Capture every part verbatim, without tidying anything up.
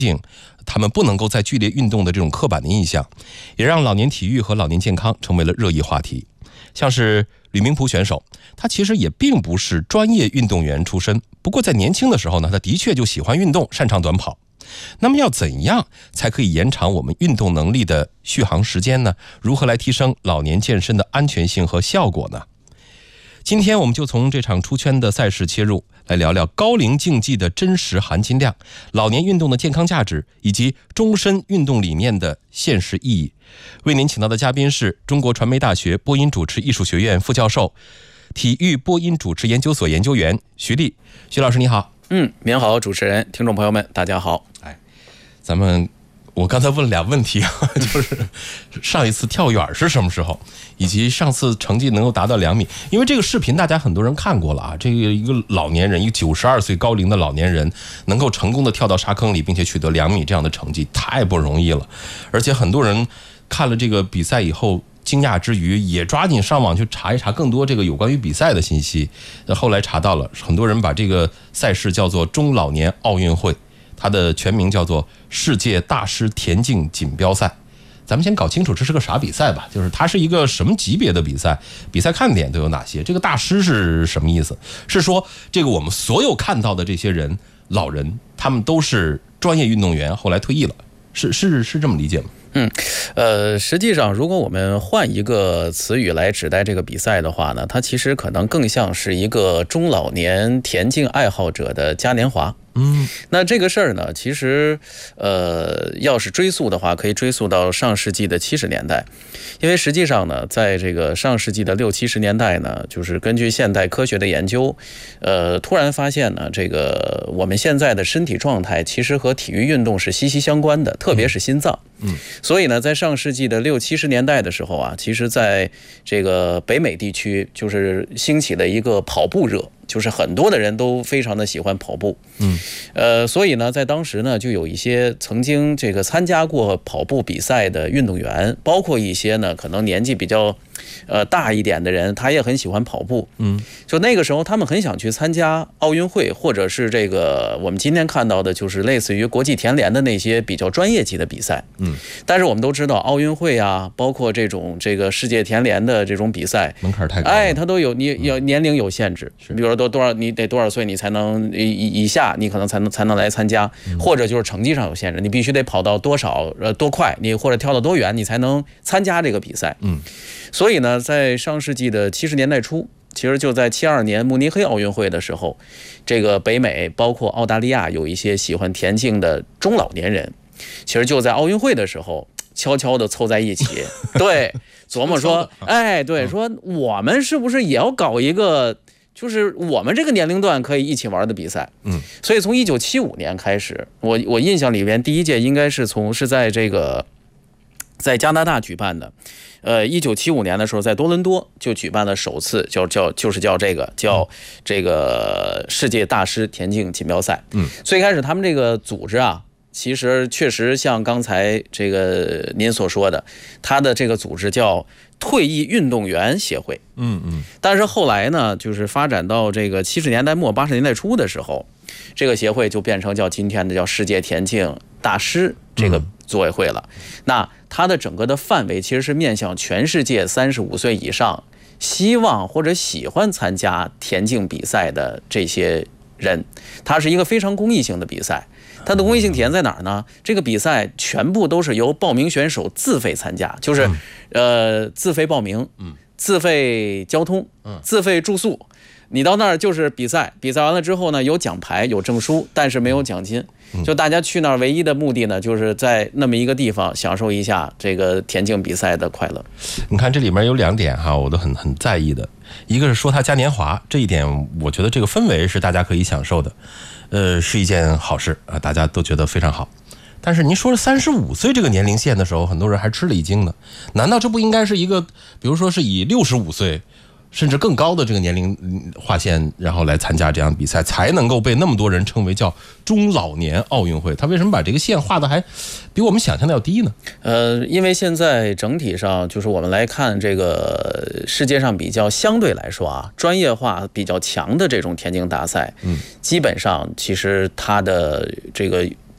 他们不能够再剧烈运动的这种刻板的印象，也让老年体育和老年健康成为了热议话题。像是吕明璞选手，他其实也并不是专业运动员出身，不过在年轻的时候呢，他的确就喜欢运动，擅长短跑。那么要怎样才可以延长我们运动能力的续航时间呢？如何来提升老年健身的安全性和效果呢？今天我们就从这场出圈的赛事切入，来聊聊高龄竞技的真实含金量、老年运动的健康价值，以及终身运动理念的现实意义。为您请到的嘉宾是中国传媒大学播音主持艺术学院副教授、体育播音主持研究所研究员徐丽。徐老师你好。 嗯，您好，主持人，听众朋友们，大家好。 哎，咱们我刚才问了俩问题啊，就是上一次跳远是什么时候，以及上次成绩能够达到两米。因为这个视频大家很多人看过了啊，这个一个老年人，一个九十二岁高龄的老年人，能够成功的跳到沙坑里，并且取得两米这样的成绩，太不容易了。而且很多人看了这个比赛以后，惊讶之余也抓紧上网去查一查更多这个有关于比赛的信息。后来查到了，很多人把这个赛事叫做中老年奥运会，它的全名叫做世界大师田径锦标赛。咱们先搞清楚这是个啥比赛吧，就是它是一个什么级别的比赛，比赛看点都有哪些，这个大师是什么意思？是说这个我们所有看到的这些人，老人，他们都是专业运动员，后来退役了，是是是这么理解吗？ 嗯，呃，实际上，如果我们换一个词语来指代这个比赛的话呢，它其实可能更像是一个中老年田径爱好者的嘉年华。 嗯， 那这个事儿呢，其实，呃，要是追溯的话，可以追溯到上世纪的七十年代，因为实际上呢，在这个上世纪的六七十年代呢，就是根据现代科学的研究，呃，突然发现呢，这个我们现在的身体状态其实和体育运动是息息相关的，特别是心脏。 嗯， 所以呢，在上世纪的六七十年代的时候啊，其实在这个北美地区就是兴起了一个跑步热。就是很多的人都非常的喜欢跑步， 嗯， 呃，所以呢，在当时呢，就有一些曾经这个参加过跑步比赛的运动员，包括一些呢可能年纪比较呃大一点的人，他也很喜欢跑步， 嗯， 就那个时候他们很想去参加奥运会，或者是这个我们今天看到的，就是类似于国际田联的那些比较专业级的比赛， 嗯， 但是我们都知道奥运会啊，包括这种这个世界田联的这种比赛， 门槛太高了， 哎，它都有你要年龄有限制，比如说多多少你得多少岁你才能以以下你可能才能才能来参加，或者就是成绩上有限制，你必须得跑到多少呃多快，你或者跳到多远你才能参加这个比赛。 嗯， 所以呢，在上世纪的七十年代初，其实就在七二年慕尼黑奥运会的时候，这个北美包括澳大利亚有一些喜欢田径的中老年人，其实就在奥运会的时候悄悄地凑在一起，对，琢磨说，哎，对，说我们是不是也要搞一个，就是我们这个年龄段可以一起玩的比赛。 嗯， 所以从一九七五年开始，我我印象里边第一届应该是从是在这个在加拿大举办的。呃，一九七五年的时候，在多伦多就举办了首次叫叫就是叫这个叫这个世界大师田径锦标赛。 嗯， 最开始他们这个组织啊，其实确实像刚才这个您所说的，他的这个组织叫退役运动员协会。 嗯嗯， 但是后来呢，就是发展到这个七十年代末八十年代初的时候，这个协会就变成叫今天的叫世界田径大师这个组委会了。嗯、那它的整个的范围其实是面向全世界三十五岁以上希望或者喜欢参加田径比赛的这些人，它是一个非常公益性的比赛。它的公益性体现在哪儿呢？这个比赛全部都是由报名选手自费参加，就是、嗯、呃自费报名，嗯，自费交通，嗯，自费住宿。你到那儿就是比赛，比赛完了之后呢，有奖牌有证书，但是没有奖金。就大家去那儿唯一的目的呢，就是在那么一个地方享受一下这个田径比赛的快乐。 你看这里面有两点哈，我都很很在意的。一个是说它嘉年华，这一点我觉得这个氛围是大家可以享受的，呃，是一件好事啊，大家都觉得非常好。但是您说三十五岁这个年龄线的时候，很多人还吃了一惊呢。难道这不应该是一个，比如说是以六十五岁？甚至更高的这个年龄划线，然后来参加这样的比赛，才能够被那么多人称为叫中老年奥运会。他为什么把这个线画的还比我们想象的要低呢？ 呃，因为现在整体上就是我们来看这个世界上比较相对来说啊，专业化比较强的这种田径大赛，嗯，基本上其实它的这个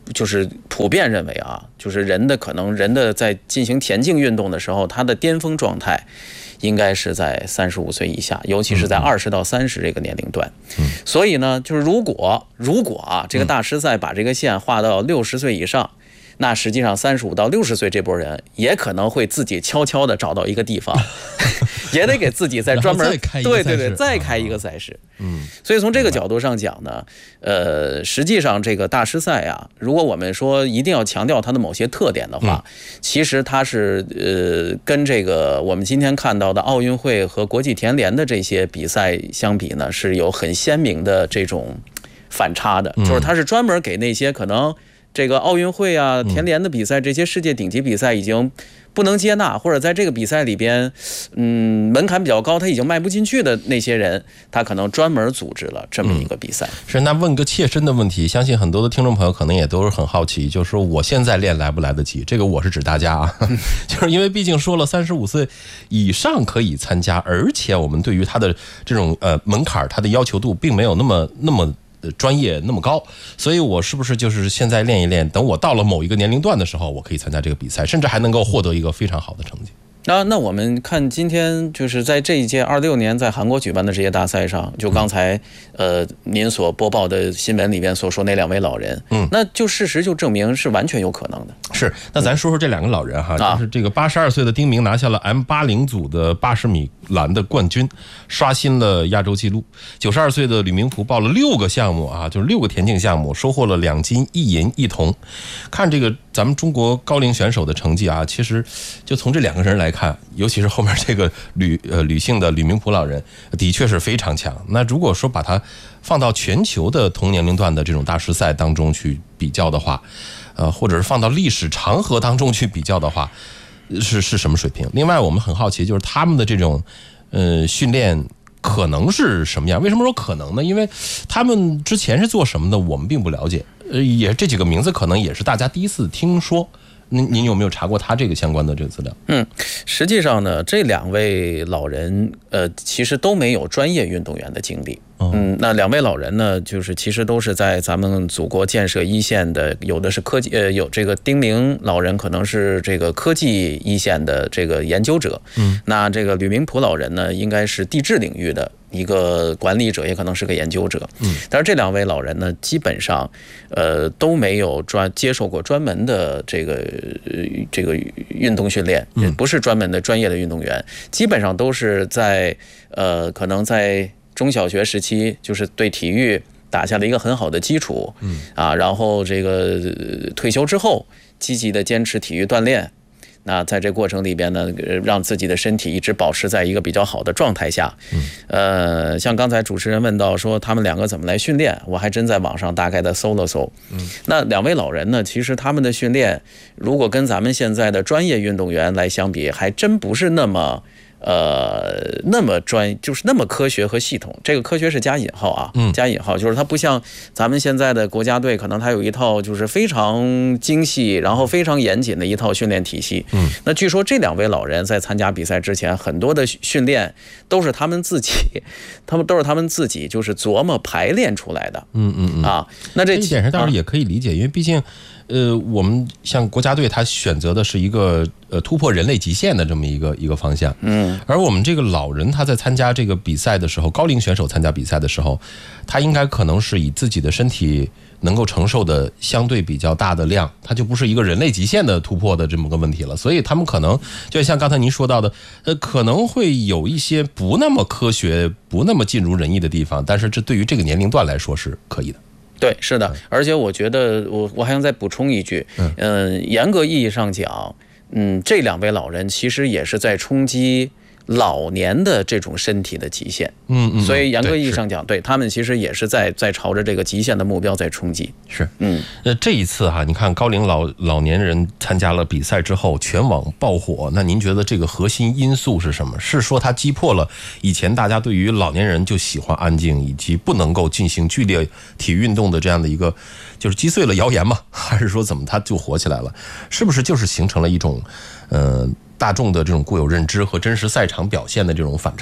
就是普遍认为啊，就是人的可能人的在进行田径运动的时候，他的巅峰状态应该是在三十五岁以下，尤其是在二十到三十这个年龄段。 嗯， 所以呢，就是如果如果啊，这个大师赛把这个线画到六十岁以上。那实际上三十五到六十岁这波人也可能会自己悄悄的找到一个地方，也得给自己再专门对对对再开一个赛事。 嗯， 所以从这个角度上讲呢，呃，实际上这个大师赛啊，如果我们说一定要强调它的某些特点的话，嗯、其实它是呃跟这个我们今天看到的奥运会和国际田联的这些比赛相比呢，是有很鲜明的这种反差的，就是它是专门给那些可能。这个奥运会啊、田联的比赛，这些世界顶级比赛已经不能接纳，或者在这个比赛里边，嗯，门槛比较高，他已经迈不进去的那些人，他可能专门组织了这么一个比赛。 嗯、是，那问个切身的问题，相信很多的听众朋友可能也都是很好奇，就是说我现在练来不来得及？这个我是指大家啊，就是因为毕竟说了三十五岁以上可以参加，而且我们对于他的这种呃门槛，他的要求度并没有那么那么。专业那么高，所以我是不是就是现在练一练，等我到了某一个年龄段的时候，我可以参加这个比赛，甚至还能够获得一个非常好的成绩。 那那我们看今天就是在这一届二六年在韩国举办的这些大赛上，就刚才呃您所播报的新闻里面所说那两位老人，嗯，那就事实就证明是完全有可能的。 是，那咱说说这两个老人哈，嗯、就是这个八十二岁的丁明拿下了 M 八十 组的八十米栏的冠军，刷新了亚洲纪录。九十二岁的吕明璞报了六个项目啊，就是六个田径项目，收获了两金一银一铜。看这个咱们中国高龄选手的成绩啊，其实就从这两个人来看，尤其是后面这个吕呃吕姓的吕明璞老人，的确是非常强。那如果说把他放到全球的同年龄段的这种大师赛当中去比较的话，呃，或者是放到历史长河当中去比较的话，是是什么水平？另外，我们很好奇，就是他们的这种呃训练可能是什么样？为什么说可能呢？因为他们之前是做什么的，我们并不了解。呃，也这几个名字可能也是大家第一次听说。您您有没有查过他这个相关的这个资料？ 嗯，实际上呢，这两位老人呃，其实都没有专业运动员的经历。嗯，那两位老人呢，就是其实都是在咱们祖国建设一线的，有的是科技，呃，有这个丁明老人可能是这个科技一线的这个研究者。嗯，那这个吕明璞老人呢，应该是地质领域的一个管理者，也可能是个研究者。嗯，但是这两位老人呢，基本上，呃，都没有专接受过专门的这个这个运动训练，也不是专门的专业的运动员，基本上都是在呃，可能在中小学时期，就是对体育打下了一个很好的基础。嗯，啊，然后这个退休之后，积极的坚持体育锻炼。那在这过程里边呢，让自己的身体一直保持在一个比较好的状态下。嗯，呃，像刚才主持人问到说他们两个怎么来训练，我还真在网上大概的搜了搜。嗯，那两位老人呢，其实他们的训练，如果跟咱们现在的专业运动员来相比，还真不是那么。呃，那么专就是那么科学和系统，这个科学是加引号啊，加引号，就是它不像咱们现在的国家队，可能它有一套就是非常精细，然后非常严谨的一套训练体系。嗯，那据说这两位老人在参加比赛之前，很多的训练都是他们自己，他们都是他们自己就是琢磨排练出来的。嗯嗯嗯啊，那这一点上倒是也可以理解，因为毕竟。呃，我们像国家队，他选择的是一个呃突破人类极限的这么一个一个方向，嗯，而我们这个老人他在参加这个比赛的时候，高龄选手参加比赛的时候，他应该可能是以自己的身体能够承受的相对比较大的量，他就不是一个人类极限的突破的这么个问题了，所以他们可能就像刚才您说到的，呃，可能会有一些不那么科学、不那么尽如人意的地方，但是这对于这个年龄段来说是可以的。 对，是的，而且我觉得我我还想再补充一句，嗯、呃，严格意义上讲，嗯，这两位老人其实也是在冲击老年的这种身体的极限，嗯嗯，所以严格意义上讲，对, 对他们其实也是在在朝着这个极限的目标在冲击。 是，嗯，那这一次哈，你看高龄老老年人参加了比赛之后，全网爆火，那您觉得这个核心因素是什么？是说它击破了以前大家对于老年人就喜欢安静以及不能够进行剧烈体育运动的这样的一个，就是击碎了谣言吗？还是说怎么它就火起来了？是不是就是形成了一种，呃？大众的这种固有认知和真实赛场表现的这种反差呢？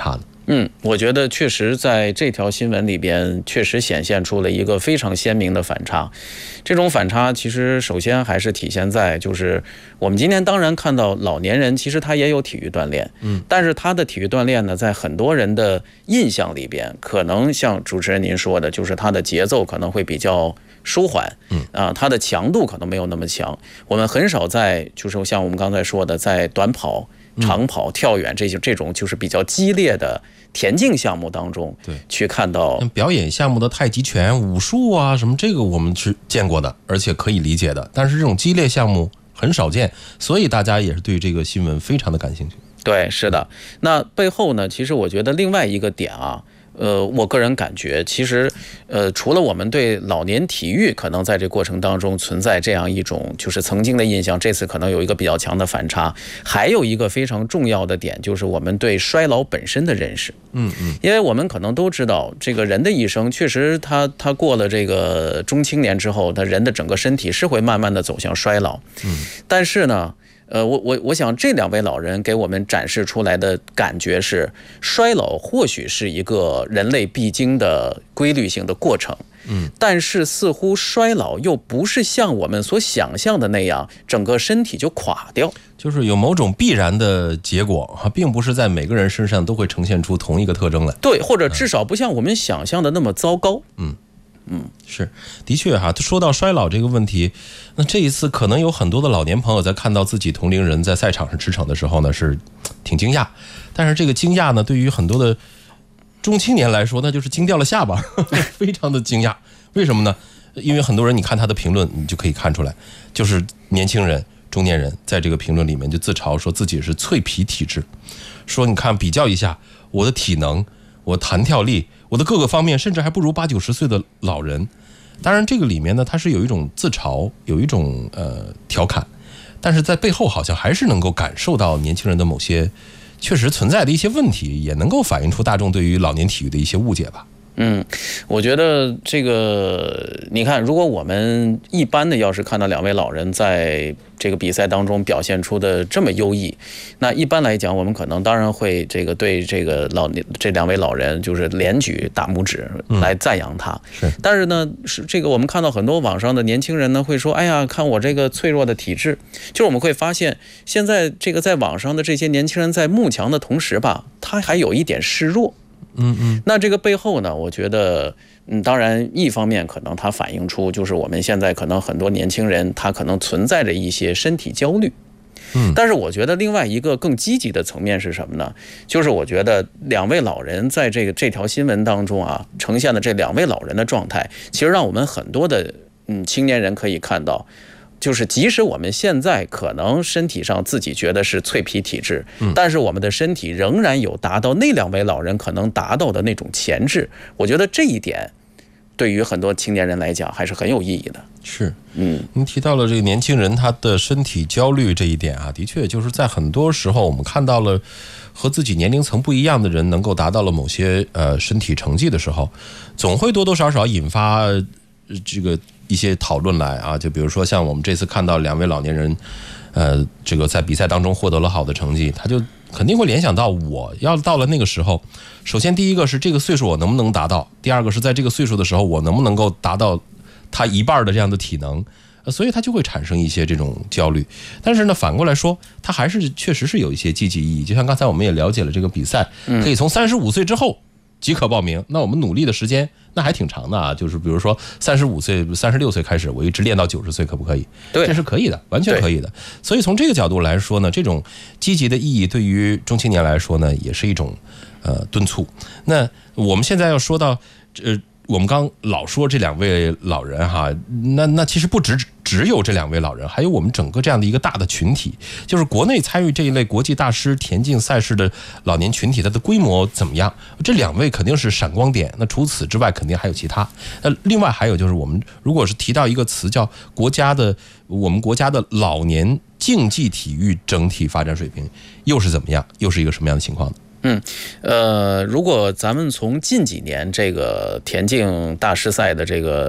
嗯，我觉得确实在这条新闻里边，确实显现出了一个非常鲜明的反差。这种反差其实首先还是体现在，就是我们今天当然看到老年人其实他也有体育锻炼，嗯，但是他的体育锻炼呢，在很多人的印象里边，可能像主持人您说的，就是他的节奏可能会比较舒缓，嗯啊，它的强度可能没有那么强。我们很少在就是像我们刚才说的，在短跑、长跑、跳远这些这种就是比较激烈的田径项目当中，对，去看到表演项目的太极拳、武术啊什么，这个我们是见过的，而且可以理解的。但是这种激烈项目很少见，所以大家也是对这个新闻非常的感兴趣。 对，是的。那背后呢，其实我觉得另外一个点啊。呃，我个人感觉，其实，呃，除了我们对老年体育可能在这过程当中存在这样一种就是曾经的印象，这次可能有一个比较强的反差，还有一个非常重要的点，就是我们对衰老本身的认识。嗯嗯，因为我们可能都知道，这个人的一生确实他，他他过了这个中青年之后，他人的整个身体是会慢慢的走向衰老。嗯，但是呢。呃，我我我想这两位老人给我们展示出来的感觉是，衰老或许是一个人类必经的规律性的过程，嗯，但是似乎衰老又不是像我们所想象的那样，整个身体就垮掉， 就是有某种必然的结果，并不是在每个人身上都会呈现出同一个特征来， 对，或者至少不像我们想象的那么糟糕， 嗯。嗯，是，的确哈。说到衰老这个问题，那这一次可能有很多的老年朋友在看到自己同龄人在赛场上驰骋的时候呢，是挺惊讶。但是这个惊讶呢，对于很多的中青年来说，那就是惊掉了下巴，呵呵非常的惊讶。为什么呢？因为很多人，你看他的评论，你就可以看出来，就是年轻人、中年人在这个评论里面就自嘲说自己是脆皮体质，说你看比较一下我的体能。我弹跳力，我的各个方面甚至还不如八九十岁的老人。当然这个里面呢，它是有一种自嘲，有一种呃调侃，但是在背后好像还是能够感受到年轻人的某些确实存在的一些问题，也能够反映出大众对于老年体育的一些误解吧。 嗯，我觉得这个，你看，如果我们一般的要是看到两位老人在这个比赛当中表现出的这么优异，那一般来讲，我们可能当然会这个对这个老这两位老人就是连举大拇指来赞扬他。嗯、是，但是呢，是这个我们看到很多网上的年轻人呢会说，哎呀，看我这个脆弱的体质，就是我们会发现，现在这个在网上的这些年轻人在慕强的同时吧，他还有一点示弱。嗯嗯，那这个背后呢，我觉得，嗯，当然，一方面可能它反映出就是我们现在可能很多年轻人他可能存在着一些身体焦虑，嗯，但是我觉得另外一个更积极的层面是什么呢？就是我觉得两位老人在这个这条新闻当中啊，呈现的这两位老人的状态，其实让我们很多的嗯青年人可以看到。就是即使我们现在可能身体上自己觉得是脆皮体质，但是我们的身体仍然有达到那两位老人可能达到的那种潜质。我觉得这一点对于很多青年人来讲还是很有意义的。 是，嗯，您提到了这个年轻人他的身体焦虑这一点啊，的确就是在很多时候我们看到了和自己年龄层不一样的人能够达到了某些呃身体成绩的时候，总会多多少少引发这个一些讨论来啊，就比如说像我们这次看到两位老年人，呃，这个在比赛当中获得了好的成绩，他就肯定会联想到，我要到了那个时候，首先第一个是这个岁数我能不能达到，第二个是在这个岁数的时候我能不能够达到他一半的这样的体能，所以他就会产生一些这种焦虑。但是呢，反过来说，他还是确实是有一些积极意义。就像刚才我们也了解了，这个比赛可以从三十五岁之后即可报名，那我们努力的时间那还挺长的啊，就是比如说三十五岁、三十六岁开始，我一直练到九十岁，可不可以？ 对， 这是可以的，完全可以的。所以从这个角度来说呢，这种积极的意义对于中青年来说呢，也是一种呃敦促。那我们现在要说到呃。我们刚老说这两位老人哈，那那其实不只只有这两位老人，还有我们整个这样的一个大的群体，就是国内参与这一类国际大师田径赛事的老年群体，它的规模怎么样？这两位肯定是闪光点。那除此之外，肯定还有其他。那另外还有就是，我们如果是提到一个词叫国家的，我们国家的老年竞技体育整体发展水平又是怎么样？又是一个什么样的情况呢？ 嗯，呃，如果咱们从近几年这个田径大师赛的这个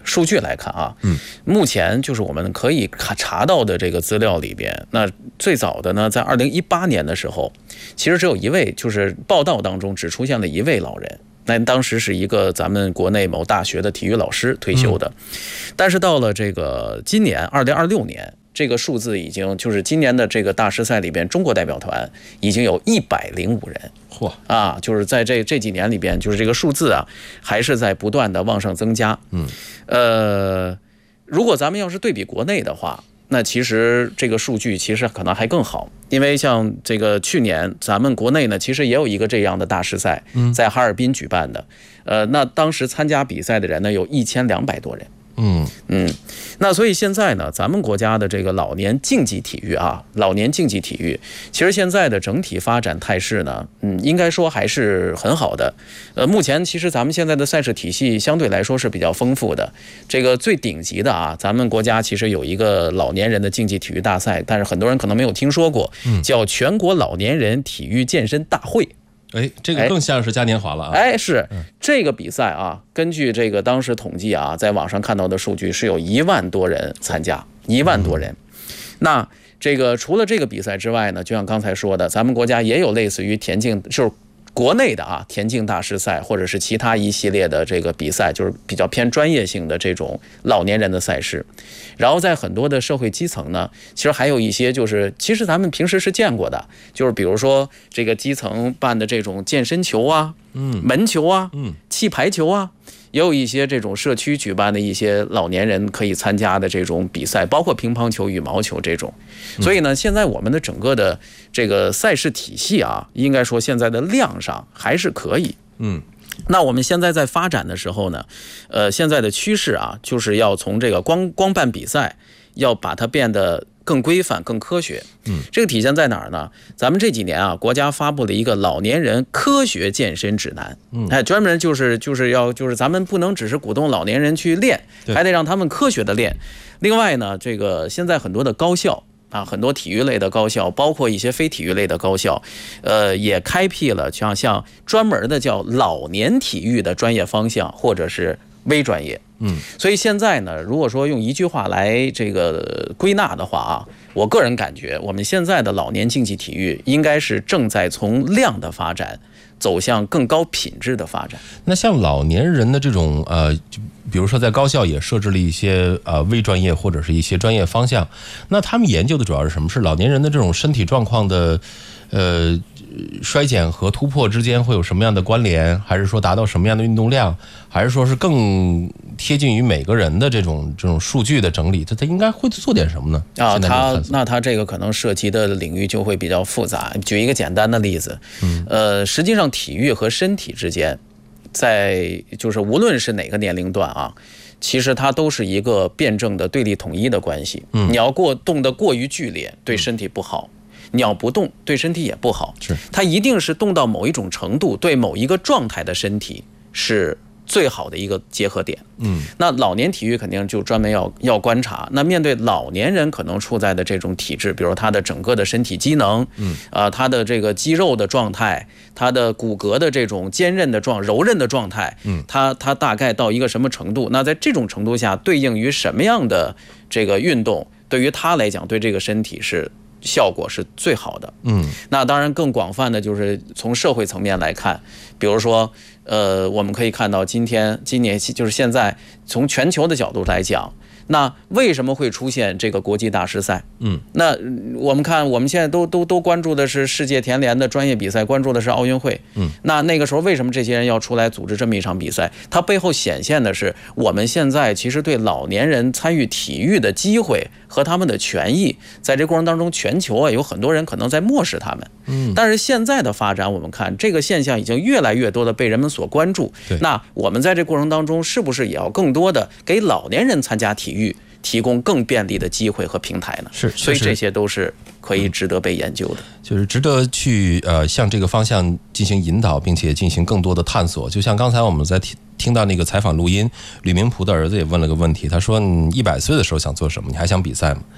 数据来看啊，嗯，目前就是我们可以查到的这个资料里边，那最早的呢，在二零一八年的时候，其实只有一位，就是报道当中只出现了一位老人。那当时是一个咱们国内某大学的体育老师退休的，但是到了这个今年二零二六年，这个数字已经就是今年的这个大师赛里边，中国代表团已经有一百零五人， 嚯啊，就是在这这几年里边，就是这个数字啊，还是在不断的往上增加。嗯，呃，如果咱们要是对比国内的话，那其实这个数据其实可能还更好，因为像这个去年咱们国内呢，其实也有一个这样的大师赛，在哈尔滨举办的，呃，那当时参加比赛的人呢，有一千两百多人。嗯嗯，那所以现在呢，咱们国家的这个老年竞技体育啊，老年竞技体育，其实现在的整体发展态势呢，嗯，应该说还是很好的。呃，目前其实咱们现在的赛事体系相对来说是比较丰富的。这个最顶级的啊，咱们国家其实有一个老年人的竞技体育大赛，但是很多人可能没有听说过，叫全国老年人体育健身大会。 哎，这个更像是嘉年华了啊！ 哎，是这个比赛啊，根据这个当时统计啊，在网上看到的数据是有一万多人参加，一万多人。那这个除了这个比赛之外呢，就像刚才说的，咱们国家也有类似于田径，就是国内的啊田径大师赛，或者是其他一系列的这个比赛，就是比较偏专业性的这种老年人的赛事。然后在很多的社会基层呢，其实还有一些就是其实咱们平时是见过的，就是比如说这个基层办的这种健身球啊，嗯，门球啊，嗯，气排球啊，也有一些这种社区举办的一些老年人可以参加的这种比赛，包括乒乓球、羽毛球这种。所以呢，现在我们的整个的这个赛事体系啊，应该说现在的量上还是可以。嗯。那我们现在在发展的时候呢，呃，现在的趋势啊，就是要从这个光光办比赛，要把它变得更规范、更科学。嗯，这个体现在哪儿呢？咱们这几年啊，国家发布了一个老年人科学健身指南。嗯，哎，专门就是就是要就是咱们不能只是鼓动老年人去练，还得让他们科学的练。另外呢，这个现在很多的高校。啊，很多体育类的高校，包括一些非体育类的高校，呃，也开辟了像像专门的叫老年体育的专业方向，或者是微专业。嗯，所以现在呢，如果说用一句话来这个归纳的话啊，我个人感觉，我们现在的老年竞技体育应该是正在从量的发展走向更高品质的发展。 那像老年人的这种呃，比如说在高校也设置了一些呃微专业或者是一些专业方向，那他们研究的主要是什么？是老年人的这种身体状况的呃衰减和突破之间会有什么样的关联？还是说达到什么样的运动量？还是说是更贴近于每个人的这种这种数据的整理？它它应该会做点什么呢？ 啊，它那它这个可能涉及的领域就会比较复杂。举一个简单的例子，嗯，呃，实际上体育和身体之间，在就是无论是哪个年龄段啊，其实它都是一个辩证的对立统一的关系。嗯，你要过动得过于剧烈，对身体不好。你要不动，对身体也不好。是，它一定是动到某一种程度，对某一个状态的身体是最好的一个结合点。嗯，那老年体育肯定就专门要要观察。那面对老年人可能处在的这种体质，比如他的整个的身体机能，嗯，啊、呃，他的这个肌肉的状态，他的骨骼的这种坚韧的状、柔韧的状态，嗯，他他大概到一个什么程度？那在这种程度下，对应于什么样的这个运动，对于他来讲，对这个身体是效果是最好的。嗯，那当然更广泛的就是从社会层面来看，比如说，呃，我们可以看到今天今年就是现在从全球的角度来讲，那为什么会出现这个国际大师赛？嗯，那我们看我们现在都都都关注的是世界田联的专业比赛，关注的是奥运会。嗯，那那个时候为什么这些人要出来组织这么一场比赛？它背后显现的是我们现在其实对老年人参与体育的机会和他们的权益，在这过程当中，全球啊有很多人可能在漠视他们。嗯，但是现在的发展，我们看这个现象已经越来越多的被人们所关注。那我们在这过程当中，是不是也要更多的给老年人参加体育提供更便利的机会和平台呢？是，所以这些都是可以值得被研究的，嗯、 就是值得去呃向这个方向进行引导，并且进行更多的探索。就像刚才我们在听听到那个采访录音，吕明璞的儿子也问了个问题，他说：“你一百岁的时候想做什么？你还想比赛吗？”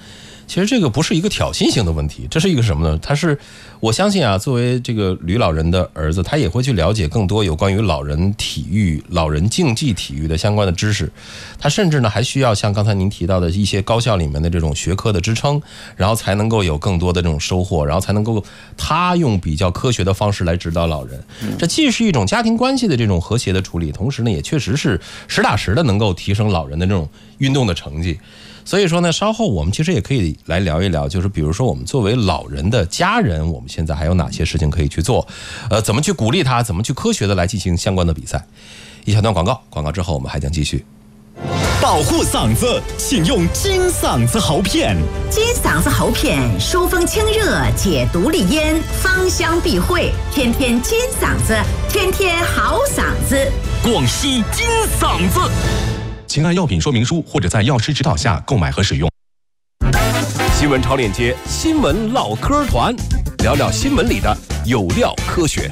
其实这个不是一个挑衅性的问题，这是一个什么呢？他是我相信啊，作为这个吕老人的儿子，他也会去了解更多有关于老人体育、老人竞技体育的相关的知识。他甚至呢还需要像刚才您提到的一些高校里面的这种学科的支撑，然后才能够有更多的这种收获，然后才能够他用比较科学的方式来指导老人。这既是一种家庭关系的这种和谐的处理，同时呢也确实是实打实的能够提升老人的这种运动的成绩。所以说呢，稍后我们其实也可以来聊一聊，就是比如说我们作为老人的家人，我们现在还有哪些事情可以去做？呃，怎么去鼓励他？怎么去科学的来进行相关的比赛？一小段广告，广告之后我们还将继续。 保护嗓子，请用金嗓子喉片。 金嗓子喉片疏风清热，解毒利咽，芳香避秽，天天金嗓子，天天好嗓子。 广西金嗓子。请按药品说明书或者在药师指导下购买和使用。 新闻超链接，新闻唠嗑团，聊聊新闻里的有料科学。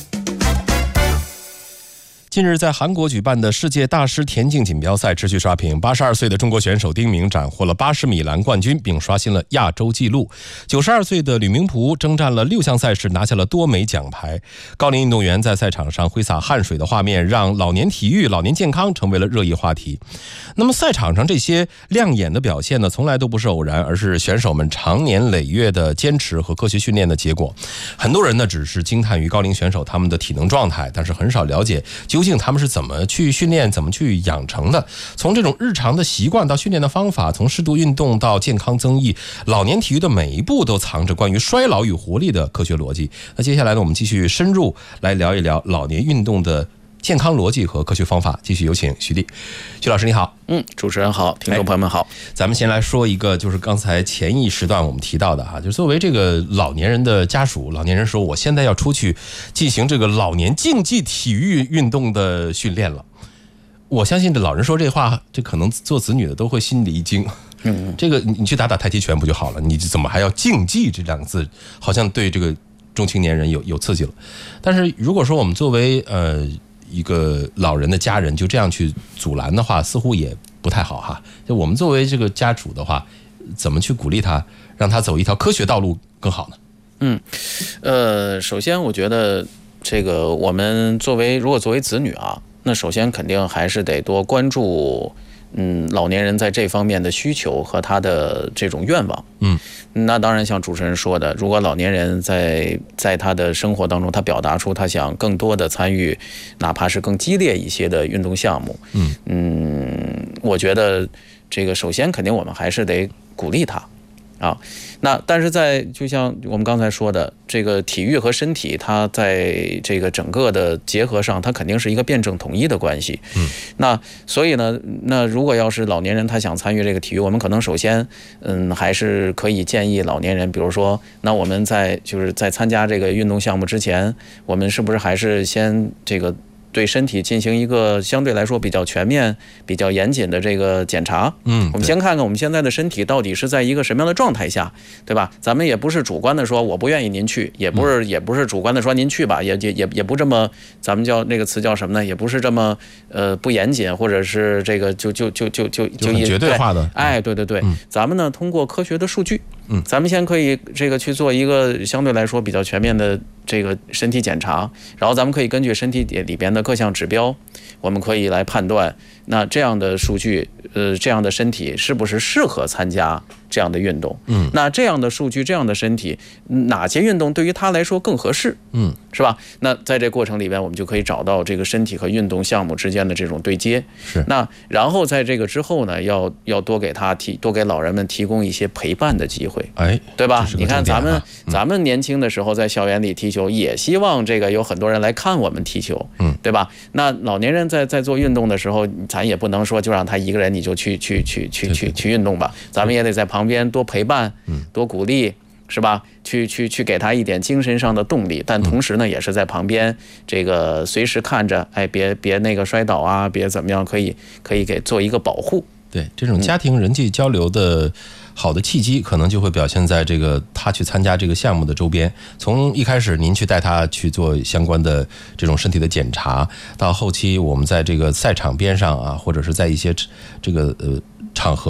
近日，在韩国举办的世界大师田径锦标赛持续刷屏，八十二岁的中国选手丁明斩获了八十米栏冠军，并刷新了亚洲纪录。九十二岁的吕明璞征战了六项赛事，拿下了多枚奖牌。高龄运动员在赛场上挥洒汗水的画面，让老年体育、老年健康成为了热议话题。那么，赛场上这些亮眼的表现呢，从来都不是偶然，而是选手们长年累月的坚持和科学训练的结果。很多人呢，只是惊叹于高龄选手他们的体能状态，但是很少了解究竟他们是怎么去训练，怎么去养成的。从这种日常的习惯到训练的方法，从适度运动到健康增益，老年体育的每一步都藏着关于衰老与活力的科学逻辑。那接下来呢，我们继续深入来聊一聊老年运动的健康逻辑和科学方法。继续有请徐丽。徐老师你好。 嗯，主持人好，听众朋友们好。 哎、咱们先来说一个，就是刚才前一时段我们提到的哈，就是作为这个老年人的家属，老年人说我现在要出去进行这个老年竞技体育运动的训练了。我相信这老人说这话，这可能做子女的都会心里一惊。嗯，这个你去打打太极拳不就好了？你怎么还要竞技这两个字？好像对这个中青年人有有刺激了。但是如果说我们作为呃。一个老人的家人就这样去阻拦的话，似乎也不太好哈。就我们作为这个家主的话，怎么去鼓励他，让他走一条科学道路更好呢？ 嗯，呃，首先我觉得这个我们作为如果作为子女啊，那首先肯定还是得多关注。嗯，老年人在这方面的需求和他的这种愿望，嗯，那当然像主持人说的，如果老年人在在他的生活当中，他表达出他想更多的参与，哪怕是更激烈一些的运动项目，嗯嗯，我觉得这个首先肯定我们还是得鼓励他。啊，那但是在就像我们刚才说的，这个体育和身体，它在这个整个的结合上，它肯定是一个辩证统一的关系。嗯，那所以呢，那如果要是老年人他想参与这个体育，我们可能首先，嗯，还是可以建议老年人，比如说，那我们在就是在参加这个运动项目之前，我们是不是还是先这个。对身体进行一个相对来说比较全面、比较严谨的这个检查。嗯，我们先看看我们现在的身体到底是在一个什么样的状态下，对吧？咱们也不是主观的说我不愿意您去，也不是也不是主观的说您去吧，也也也也不这么，咱们叫那个词叫什么呢？也不是这么呃不严谨，或者是这个就就就就就就很绝对化的。 哎，对对对，嗯、咱们呢通过科学的数据。嗯，咱们先可以这个去做一个相对来说比较全面的这个身体检查，然后咱们可以根据身体里边的各项指标，我们可以来判断，那这样的数据，呃，这样的身体是不是适合参加这样的运动？嗯，那这样的数据，这样的身体，哪些运动对于他来说更合适？嗯，是吧？那在这过程里边，我们就可以找到这个身体和运动项目之间的这种对接。 是。 那然后在这个之后呢，要要多给他提，多给老人们提供一些陪伴的机会。 哎， 对吧？你看咱们、嗯、咱们年轻的时候在校园里踢球，也希望这个有很多人来看我们踢球，嗯，对吧？那老年人在在做运动的时候，咱也不能说就让他一个人你就去去去去去去运动吧，咱们也得在旁边多陪伴，多鼓励，是吧？去去去给他一点精神上的动力，但同时呢，也是在旁边这个随时看着，哎，别别那个摔倒啊，别怎么样，可以可以给做一个保护。 对，这种家庭人际交流的好的契机，可能就会表现在这个他去参加这个项目的周边。从一开始您去带他去做相关的这种身体的检查，到后期我们在这个赛场边上啊，或者是在一些这个呃场合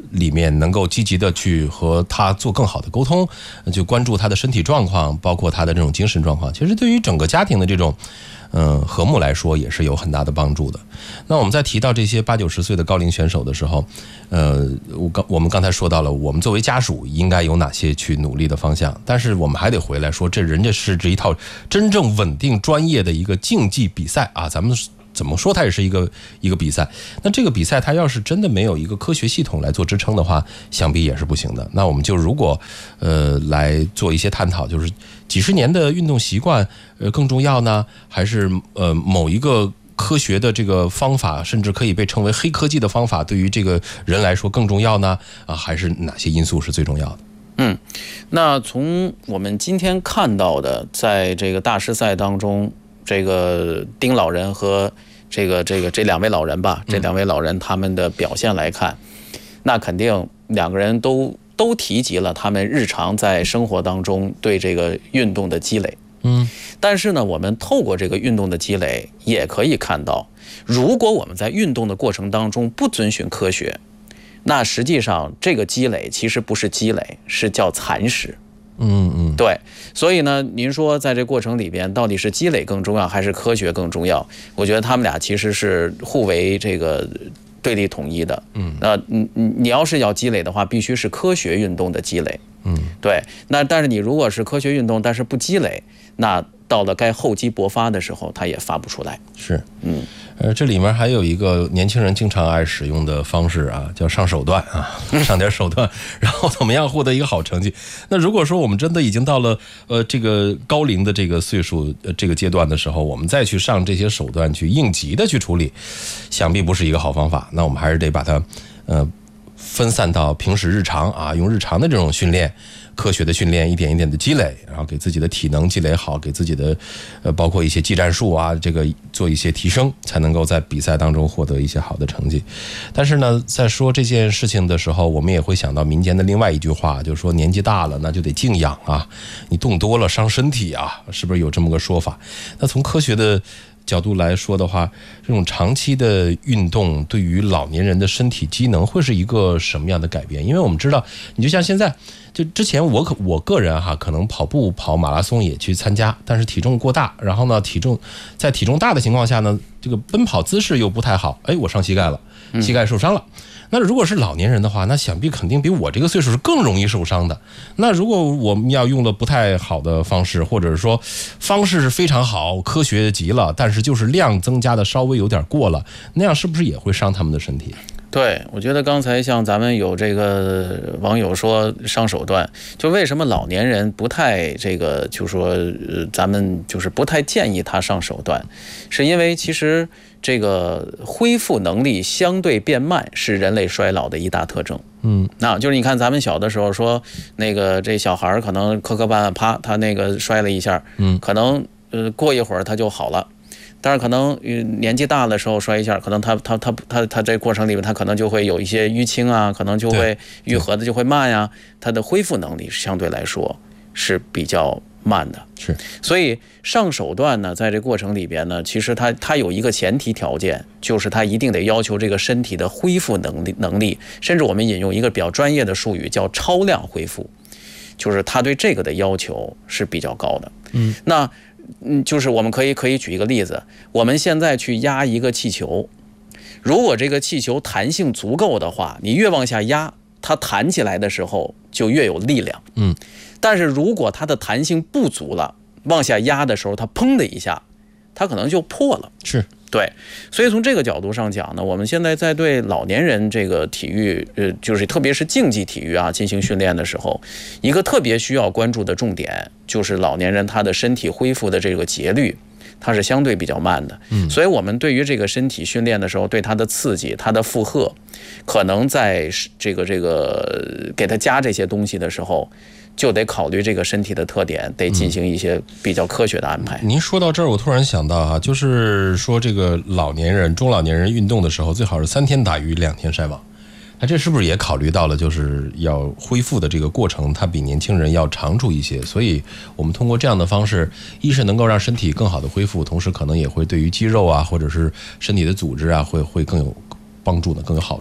里面能够积极的去和他做更好的沟通，就关注他的身体状况，包括他的这种精神状况，其实对于整个家庭的这种嗯和睦来说也是有很大的帮助的。那我们在提到这些八九十岁的高龄选手的时候，呃，我刚我们刚才说到了，我们作为家属应该有哪些去努力的方向，但是我们还得回来说，这人家是这一套真正稳定专业的一个竞技比赛啊，咱们怎么说它也是一个一个比赛。那这个比赛它要是真的没有一个科学系统来做支撑的话，想必也是不行的。那我们就如果呃来做一些探讨，就是几十年的运动习惯呃更重要呢，还是呃某一个科学的这个方法，甚至可以被称为黑科技的方法，对于这个人来说更重要呢？啊，还是哪些因素是最重要的？ 嗯，那从我们今天看到的，在这个大师赛当中，这个丁老人和这个这个这两位老人吧，这两位老人他们的表现来看，那肯定两个人都都提及了他们日常在生活当中对这个运动的积累。 嗯， 但是呢，我们透过这个运动的积累，也可以看到，如果我们在运动的过程当中不遵循科学，那实际上这个积累其实不是积累，是叫蚕食。 嗯嗯， 对，所以呢，您说在这过程里边，到底是积累更重要，还是科学更重要？我觉得他们俩其实是互为这个对立统一的。嗯，那你你要是要积累的话，必须是科学运动的积累。 嗯， 对。那但是你如果是科学运动，但是不积累，那到了该厚积薄发的时候，它也发不出来。 是， 嗯， 呃，这里面还有一个年轻人经常爱使用的方式啊，叫上手段啊，上点手段，然后怎么样获得一个好成绩。那如果说我们真的已经到了呃这个高龄的这个岁数呃这个阶段的时候，我们再去上这些手段去应急的去处理，想必不是一个好方法。那我们还是得把它呃分散到平时日常啊，用日常的这种训练。科学的训练，一点一点的积累，然后给自己的体能积累好，给自己的呃包括一些技战术啊，这个做一些提升，才能够在比赛当中获得一些好的成绩。但是呢，在说这件事情的时候，我们也会想到民间的另外一句话，就是说年纪大了那就得静养啊，你动多了伤身体啊，是不是有这么个说法？那从科学的角度来说的话，这种长期的运动对于老年人的身体机能会是一个什么样的改变？因为我们知道，你就像现在，就之前我可我个人哈，可能跑步跑马拉松也去参加，但是体重过大，然后呢，体重在体重大的情况下呢，这个奔跑姿势又不太好，哎，我伤膝盖了，膝盖受伤了。那如果是老年人的话，那想必肯定比我这个岁数是更容易受伤的。那如果我们要用了不太好的方式，或者是说方式是非常好，科学极了，但是就是量增加的稍微有点过了，那样是不是也会伤他们的身体？ 对，我觉得刚才像咱们有这个网友说上手段，就为什么老年人不太这个，就说呃，咱们就是不太建议他上手段，是因为其实这个恢复能力相对变慢是人类衰老的一大特征。 嗯， 那就是你看咱们小的时候说那个这小孩可能磕磕绊绊，啪，他那个摔了一下，嗯，可能呃过一会儿他就好了。但是可能年纪大的时候摔一下，可能他他他他他这过程里面他可能就会有一些淤青啊，可能就会愈合的就会慢呀，他的恢复能力相对来说是比较慢的。 是， 所以上手段呢，在这过程里边呢，其实它它有一个前提条件，就是它一定得要求这个身体的恢复能力能力，甚至我们引用一个比较专业的术语叫超量恢复，就是它对这个的要求是比较高的。嗯，那。嗯，就是我们可以可以举一个例子，我们现在去压一个气球，如果这个气球弹性足够的话，你越往下压，它弹起来的时候就越有力量。 嗯， 但是如果它的弹性不足了，往下压的时候，它砰的一下，它可能就破了。 是。 对，所以从这个角度上讲呢，我们现在在对老年人这个体育，呃，就是特别是竞技体育啊进行训练的时候，一个特别需要关注的重点就是老年人他的身体恢复的这个节律，它是相对比较慢的。嗯，所以我们对于这个身体训练的时候，对它的刺激、它的负荷，可能在这个这个给它加这些东西的时候，就得考虑这个身体的特点，得进行一些比较科学的安排。 嗯、您说到这儿，我突然想到啊，就是说这个老年人、中老年人运动的时候，最好是三天打鱼两天晒网。那这是不是也考虑到了，就是要恢复的这个过程，它比年轻人要长出一些？所以我们通过这样的方式，一是能够让身体更好的恢复，同时可能也会对于肌肉啊，或者是身体的组织啊，会会更有帮助的，更有好处。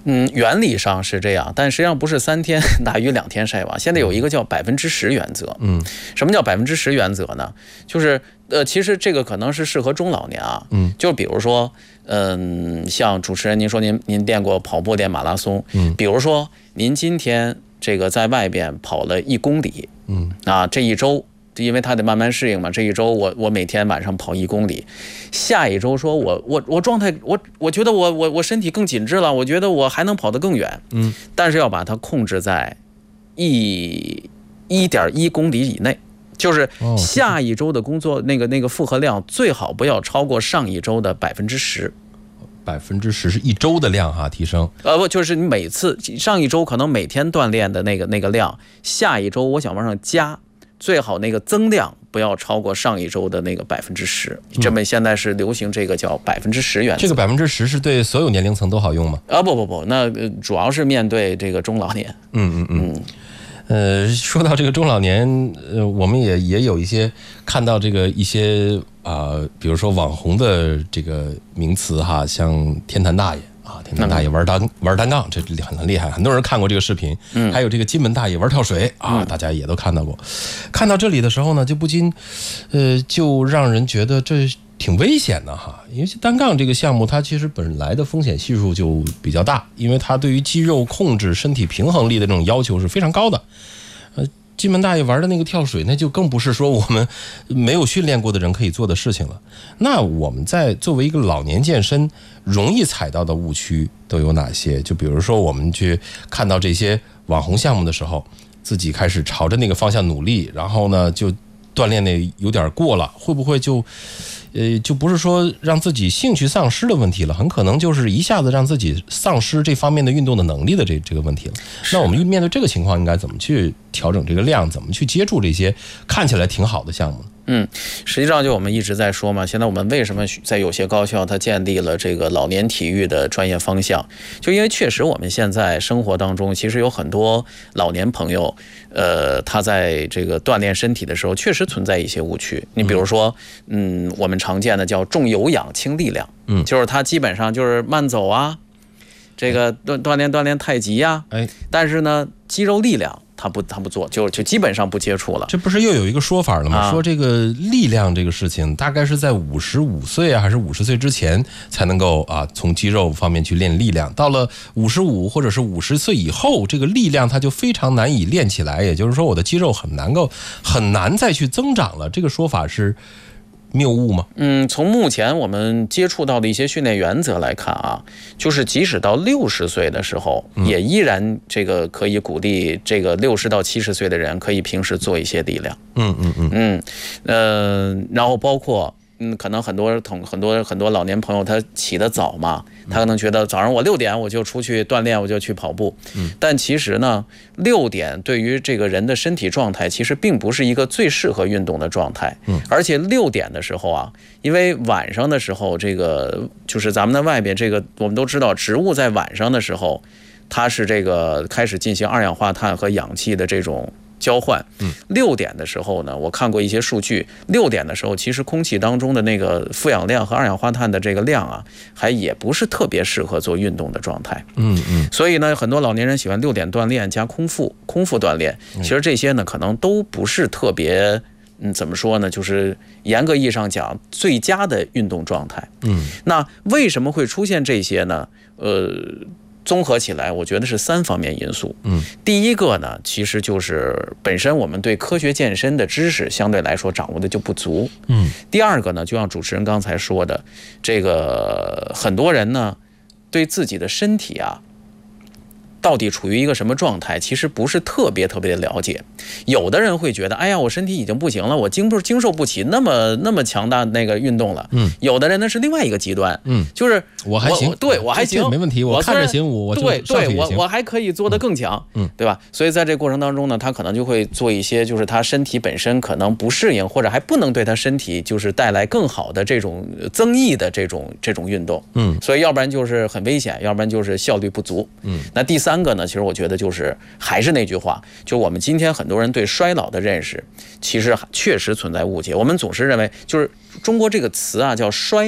嗯，原理上是这样，但实际上不是三天打鱼两天晒网。现在有一个叫百分之十原则。 嗯， 什么叫百分之十原则呢？就是呃，其实这个可能是适合中老年啊。 嗯， 就比如说，嗯，像主持人您说您您练过跑步、练马拉松。嗯，比如说您今天这个在外边跑了一公里。嗯，啊，这一周。因为他得慢慢适应嘛，这一周我我每天晚上跑一公里，下一周说我我我状态我我觉得我我我身体更紧致了，我觉得我还能跑得更远，嗯，但是要把它控制在一一点一公里以内，就是下一周的工作那个那个负荷量最好不要超过上一周的百分之十。 百分之十是一周的量哈，提升。 呃不，就是你每次上一周可能每天锻炼的那个那个量，下一周我想往上加。最好那个增量不要超过上一周的那个百分之十，这么现在是流行这个叫百分之十原则。 这个百分之十是对所有年龄层都好用吗？ 啊不不不，那主要是面对这个中老年。 嗯嗯嗯。呃，说到这个中老年，呃，我们也也有一些看到这个一些啊、呃，比如说网红的这个名词哈，像天坛大爷。啊，天坛大爷玩单玩单杠，这很很厉害，很多人看过这个视频。嗯，还有这个金门大爷玩跳水啊，大家也都看到过。看到这里的时候呢，就不禁，呃，就让人觉得这挺危险的哈。因为单杠这个项目，它其实本来的风险系数就比较大，因为它对于肌肉控制、身体平衡力的这种要求是非常高的。呃。金门大爷玩的那个跳水，那就更不是说我们没有训练过的人可以做的事情了。那我们在作为一个老年健身，容易踩到的误区都有哪些？就比如说我们去看到这些网红项目的时候，自己开始朝着那个方向努力，然后呢就锻炼的有点过了，会不会就呃就不是说让自己兴趣丧失的问题了，很可能就是一下子让自己丧失这方面的运动的能力的这这个问题了。那我们面对这个情况应该怎么去调整这个量，怎么去接触这些看起来挺好的项目呢？ 嗯，实际上就我们一直在说嘛，现在我们为什么在有些高校它建立了这个老年体育的专业方向，就因为确实我们现在生活当中其实有很多老年朋友，呃，他在这个锻炼身体的时候确实存在一些误区。你比如说，嗯，我们常见的叫重有氧轻力量，嗯，就是他基本上就是慢走啊，这个锻锻炼锻炼太极呀，哎，但是呢，肌肉力量。他不，他不做，就就基本上不接触了。 这不是又有一个说法了吗？啊、说这个力量这个事情，大概是在五十五岁啊，还是五十岁之前才能够啊，从肌肉方面去练力量。到了五十五或者是五十岁以后，这个力量它就非常难以练起来。也就是说，我的肌肉很难够很难再去增长了。这个说法是谬误吗？ 嗯，从目前我们接触到的一些训练原则来看啊，就是即使到六十岁的时候，嗯、也依然这个可以鼓励这个六十到七十岁的人可以平时做一些力量。 嗯嗯嗯嗯，呃，然后包括。嗯，可能很多同很多很多老年朋友他起得早嘛，他可能觉得早上我六点我就出去锻炼，我就去跑步。嗯，但其实呢，六点对于这个人的身体状态其实并不是一个最适合运动的状态。嗯，而且六点的时候啊，因为晚上的时候，这个就是咱们在外边这个我们都知道，植物在晚上的时候，它是这个开始进行二氧化碳和氧气的这种。交换，嗯，六点的时候呢，我看过一些数据，六点的时候，其实空气当中的那个负氧量和二氧化碳的这个量啊，还也不是特别适合做运动的状态，嗯嗯，所以呢，很多老年人喜欢六点锻炼加空腹，空腹锻炼，其实这些呢，可能都不是特别，嗯，怎么说呢，就是严格意义上讲最佳的运动状态，嗯，那为什么会出现这些呢？呃。综合起来，我觉得是三方面因素。嗯，第一个呢，其实就是本身我们对科学健身的知识相对来说掌握的就不足。嗯，第二个呢，就像主持人刚才说的，这个很多人呢，对自己的身体啊，到底处于一个什么状态，其实不是特别特别的了解。有的人会觉得，哎呀，我身体已经不行了，我经不经受不起那么那么强大那个运动了。嗯，有的人呢是另外一个极端，嗯，就是我还行， 对我还行， 没问题，我看着行，我对对，我我还可以做得更强，嗯，对吧？所以在这个过程当中呢，他可能就会做一些，就是他身体本身可能不适应，或者还不能对他身体就是带来更好的这种增益的这种这种运动，嗯，所以要不然就是很危险，要不然就是效率不足，嗯，那第三个呢，其实我觉得就是还是那句话，就我们今天很多人对衰老的认识，其实确实存在误解。我们总是认为，就是中国这个词啊叫衰老，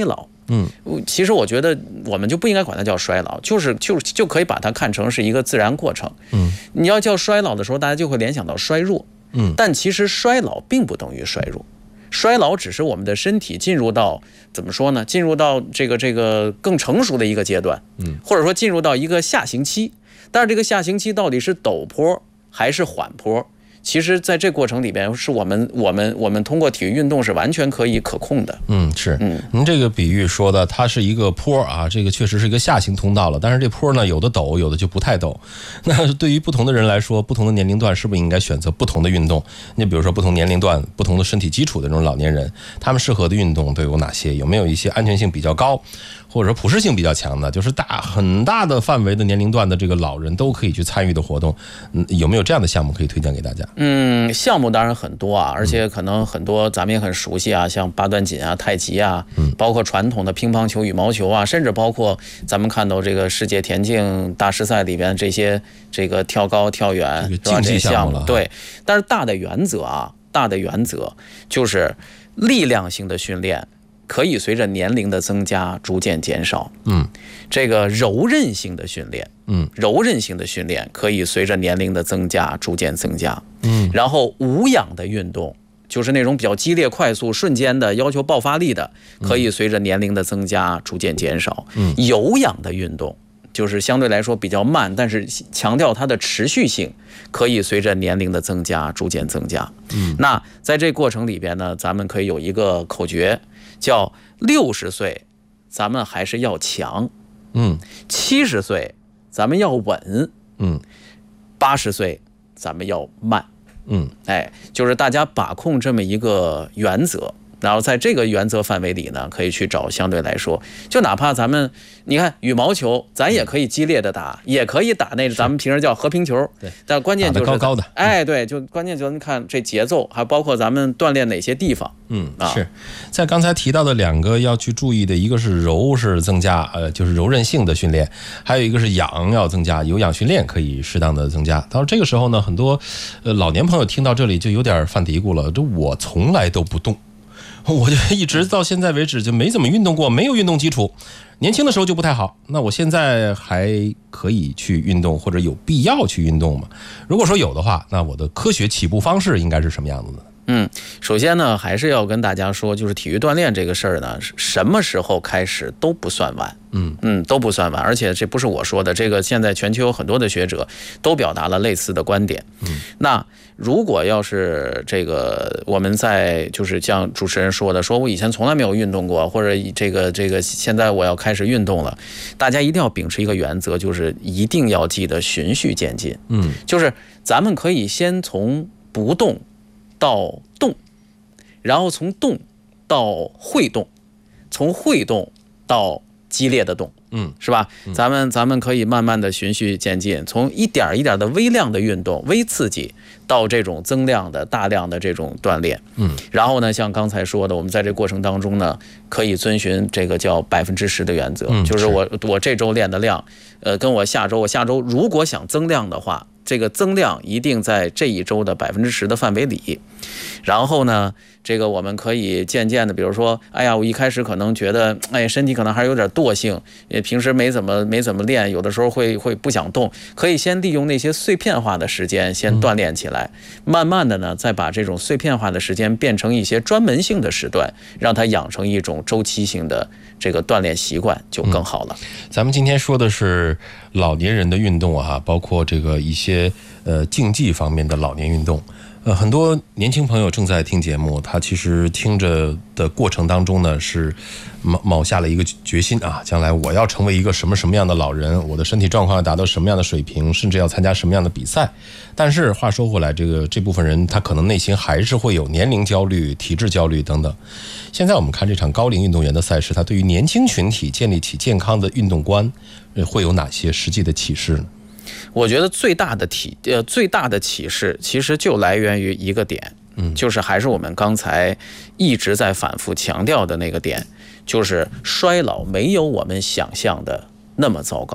嗯，其实我觉得我们就不应该管它叫衰老，就是就就可以把它看成是一个自然过程。嗯，你要叫衰老的时候，大家就会联想到衰弱。嗯，但其实衰老并不等于衰弱，衰老只是我们的身体进入到怎么说呢？进入到这个这个更成熟的一个阶段。嗯，或者说进入到一个下行期。但是这个下行期到底是陡坡还是缓坡？其实在这过程里边，是我们我们我们通过体育运动是完全可以可控的。 嗯，是，嗯，您这个比喻说的，它是一个坡啊，这个确实是一个下行通道了。但是这坡呢，有的陡，有的就不太陡。那对于不同的人来说，不同的年龄段，是不是应该选择不同的运动？你比如说，不同年龄段、不同的身体基础的这种老年人，他们适合的运动都有哪些？有没有一些安全性比较高，或者说普适性比较强的，就是大很大的范围的年龄段的这个老人都可以去参与的活动？嗯，有没有这样的项目可以推荐给大家？ 嗯，项目当然很多啊，而且可能很多咱们也很熟悉啊，像八段锦啊、太极啊，包括传统的乒乓球、羽毛球啊，甚至包括咱们看到这个世界田径大师赛里边这些这个跳高、跳远、 这个竞技项目了。 对，但是大的原则啊，大的原则就是力量性的训练可以随着年龄的增加逐渐减少。嗯，这个柔韧性的训练，嗯，柔韧性的训练可以随着年龄的增加逐渐增加。嗯，然后无氧的运动，就是那种比较激烈、快速、瞬间的要求爆发力的，可以随着年龄的增加逐渐减少。嗯，有氧的运动就是相对来说比较慢，但是强调它的持续性，可以随着年龄的增加逐渐增加。嗯，那在这过程里边呢，咱们可以有一个口诀，叫六十岁咱们还是要强，嗯，七十岁咱们要稳，嗯，八十岁咱们要慢，嗯，哎，就是大家把控这么一个原则。然后在这个原则范围里呢，可以去找相对来说，就哪怕咱们你看羽毛球，咱也可以激烈的打，也可以打那咱们平时叫和平球，对，但关键就是高高的， 哎，对，就关键就是看这节奏，还包括咱们锻炼哪些地方。 嗯，是在刚才提到的两个要去注意的，一个是柔是增加，呃，就是柔韧性的训练，还有一个是氧要增加，有氧训练可以适当的增加。到这个时候呢，很多呃老年朋友听到这里就有点犯嘀咕了，这我从来都不动。我就一直到现在为止就没怎么运动过，没有运动基础，年轻的时候就不太好。那我现在还可以去运动，或者有必要去运动吗？如果说有的话，那我的科学起步方式应该是什么样子的？ 嗯，首先呢，还是要跟大家说，就是体育锻炼这个事儿呢，什么时候开始都不算晚。嗯嗯，都不算晚，而且这不是我说的，这个现在全球有很多的学者都表达了类似的观点。嗯，那如果要是这个我们在就是像主持人说的，说我以前从来没有运动过，或者这个这个现在我要开始运动了，大家一定要秉持一个原则，就是一定要记得循序渐进。嗯，就是咱们可以先从不动到动，然后从动到会动，从会动到激烈的动，嗯，是吧？咱们咱们可以慢慢的循序渐进，从一点一点的微量的运动、微刺激，到这种增量的、大量的这种锻炼，嗯，然后呢，像刚才说的，我们在这过程当中呢，可以遵循这个叫百分之十的原则，嗯、就是我我这周练的量，呃，跟我下周我下周如果想增量的话，这个增量一定在这一周的百分之十的范围里，然后呢，这个我们可以渐渐的，比如说，哎呀，我一开始可能觉得，哎，身体可能还是有点惰性，也平时没怎么没怎么练，有的时候会会不想动，可以先利用那些碎片化的时间先锻炼起来，慢慢的呢，再把这种碎片化的时间变成一些专门性的时段，让它养成一种周期性的这个锻炼习惯，就更好了。 嗯、咱们今天说的是老年人的运动啊，包括这个一些呃竞技方面的老年运动。呃，很多年轻朋友正在听节目，他其实听着的过程当中呢，是卯卯下了一个决心啊，将来我要成为一个什么什么样的老人，我的身体状况要达到什么样的水平，甚至要参加什么样的比赛。但是话说回来，这个这部分人他可能内心还是会有年龄焦虑、体质焦虑等等。现在我们看这场高龄运动员的赛事，他对于年轻群体建立起健康的运动观，会有哪些实际的启示呢？ 我觉得最大的体呃最大的启示其实就来源于一个点，嗯，就是还是我们刚才一直在反复强调的那个点，就是衰老没有我们想象的那么糟糕。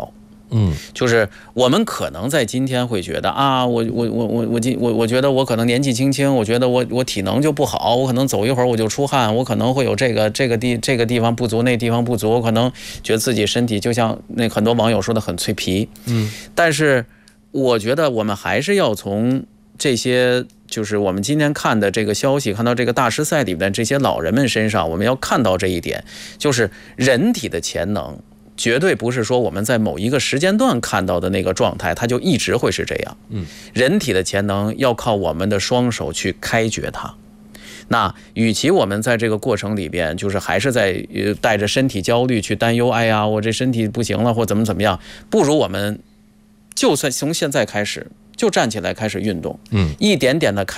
嗯， 就是我们可能在今天会觉得啊，我我我我我今我我觉得我可能年纪轻轻，我觉得我我体能就不好，我可能走一会儿我就出汗，我可能会有这个这个地这个地方不足，那地方不足，我可能觉得自己身体就像那很多网友说的很脆皮。嗯，但是我觉得我们还是要从这些。就是我们今天看的这个消息，看到这个大师赛里面这些老人们身上，我们要看到这一点，就是人体的潜能绝对不是说我们在某一个时间段看到的那个状态，它就一直会是这样。嗯，人体的潜能要靠我们的双手去开掘它。那与其我们在这个过程里边，就是还是在呃带着身体焦虑去担忧，哎呀，我这身体不行了，或怎么怎么样，不如我们就算从现在开始。就站起来开始运动，嗯，一点点的开。